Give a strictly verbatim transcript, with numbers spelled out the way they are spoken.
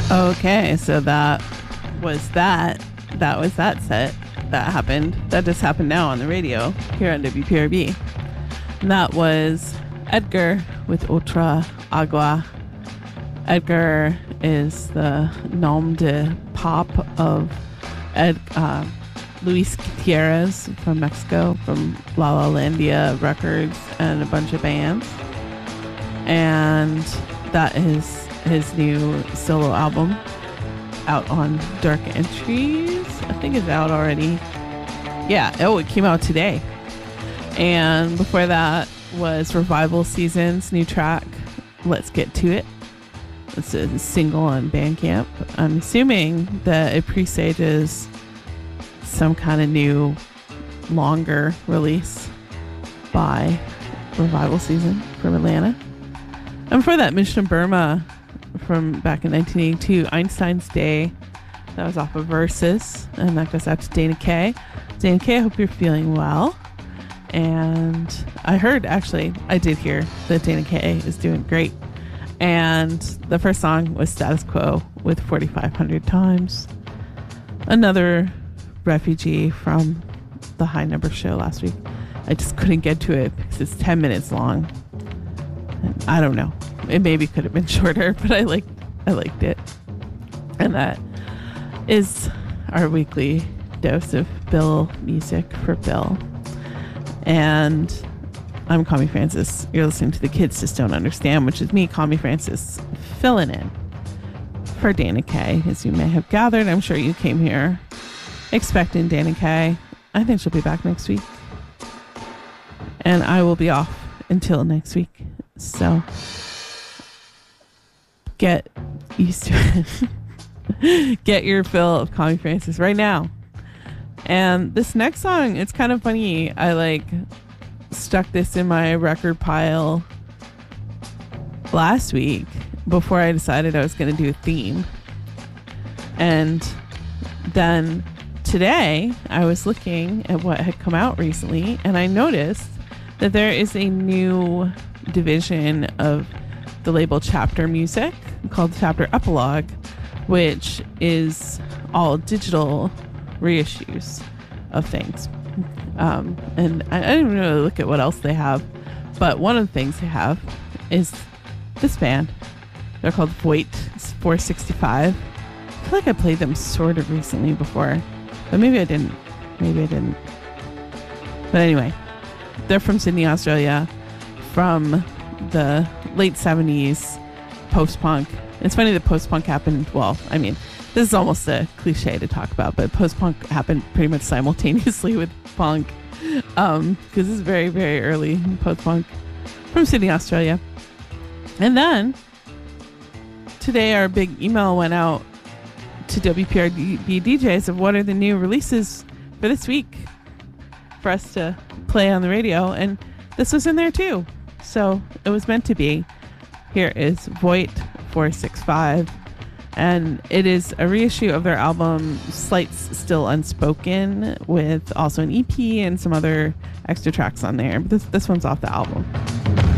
Okay, so that was that. That was that set that happened. That just happened now on the radio here on W P R B. And that was Edgar with Otra Agua. Edgar is the nom de pop of Ed, uh, Luis Gutierrez from Mexico, from La La Landia Records and a bunch of bands. And that is his new solo album out on Dark Entries. I think it's out already. Yeah, oh, it came out today. And before that was Revival Season's new track, Let's Get To It. It's a single on Bandcamp. I'm assuming that it presages some kind of new, longer release by Revival Season from Atlanta. And before that, Mission Burma from back in nineteen eighty-two, Einstein's Day. That was off of Versus, and that goes out to Dana K. Dana K, I hope you're feeling well. And I heard, actually, I did hear that Dana K is doing great. And the first song was Status Quo with forty-five hundred Times. Another refugee from the High Number show last week. I just couldn't get to it because it's ten minutes long. And I don't know. It maybe could have been shorter, but I liked I liked it. And that is our weekly dose of Bill music for Bill. And I'm Connie Francis. You're listening to The Kids Just Don't Understand, which is me, Connie Francis, filling in for Dana K. As you may have gathered, I'm sure you came here expecting Dana K. I think she'll be back next week. And I will be off until next week. So get used to it. Get your fill of Connie Francis right now. And this next song, it's kind of funny. I like stuck this in my record pile last week before I decided I was going to do a theme. And then today I was looking at what had come out recently, and I noticed that there is a new division of the label Chapter Music called Chapter Epilogue, which is all digital reissues of things. Um, and I, I didn't really look at what else they have, but one of the things they have is this band. They're called Voight four sixty-five. I feel like I played them sort of recently before, but maybe I didn't. Maybe I didn't. But anyway, they're from Sydney, Australia, from the late seventies, post-punk. It's funny that post-punk happened, well, I mean, this is almost a cliche to talk about, but post-punk happened pretty much simultaneously with punk, um, because this is very, very early post-punk, from Sydney, Australia. And then today our big email went out to W P R B D Js of what are the new releases for this week for us to play on the radio, and this was in there too, so it was meant to be. Here is Voight four sixty-five, and it is a reissue of their album Slights Still Unspoken, with also an E P and some other extra tracks on there, but this, this one's off the album.